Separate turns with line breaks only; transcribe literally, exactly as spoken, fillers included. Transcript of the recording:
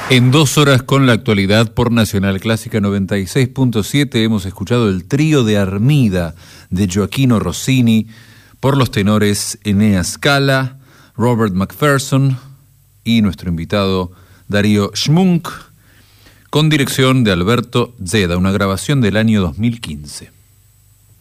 En dos horas con la actualidad por Nacional Clásica noventa y seis punto siete hemos escuchado el trío de Armida de Gioachino Rossini por los tenores Enea Scala, Robert McPherson y nuestro invitado Darío Schmunk, con dirección de Alberto Zeda, una grabación del año dos mil quince.